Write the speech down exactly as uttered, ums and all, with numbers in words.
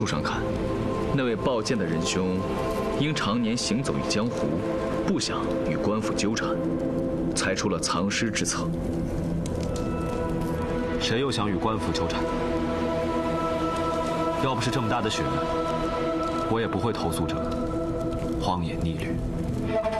路上看，那位抱剑的仁兄，因常年行走于江湖，不想与官府纠缠，才出了藏尸之策。 谁又想与官府纠缠？要不是这么大的血案，我也不会投诉这荒野逆旅。